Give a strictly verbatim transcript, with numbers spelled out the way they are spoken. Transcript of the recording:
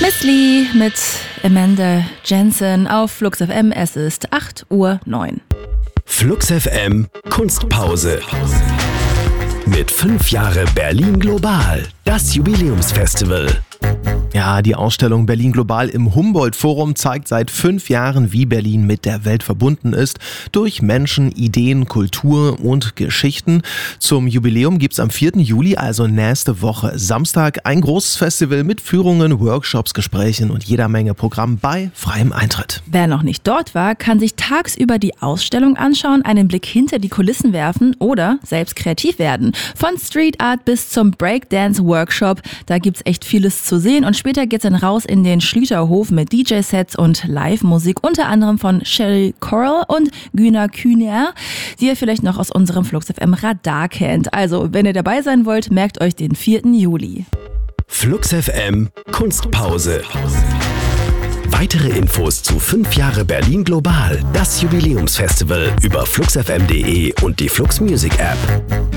Miss Li mit Amanda Jensen auf Flux F M. Es ist acht Uhr neun. Flux F M Kunstpause. Mit fünf Jahre Berlin Global, das Jubiläumsfestival. Ja, die Ausstellung Berlin Global im Humboldt-Forum zeigt seit fünf Jahren, wie Berlin mit der Welt verbunden ist, durch Menschen, Ideen, Kultur und Geschichten. Zum Jubiläum gibt's am vierten Juli, also nächste Woche Samstag, ein großes Festival mit Führungen, Workshops, Gesprächen und jeder Menge Programm bei freiem Eintritt. Wer noch nicht dort war, kann sich tagsüber die Ausstellung anschauen, einen Blick hinter die Kulissen werfen oder selbst kreativ werden. Von Street Art bis zum Breakdance-Workshop, da gibt's echt vieles zu sehen und später geht's dann raus in den Schlüterhof mit D J-Sets und Live-Musik, unter anderem von Sherry Coral und Güner Kühner, die ihr vielleicht noch aus unserem Flux F M Radar kennt. Also, wenn ihr dabei sein wollt, merkt euch den vierten Juli. Flux F M Kunstpause. Weitere Infos zu fünf Jahre Berlin Global, das Jubiläumsfestival über fluxfm punkt de und die Flux Music App.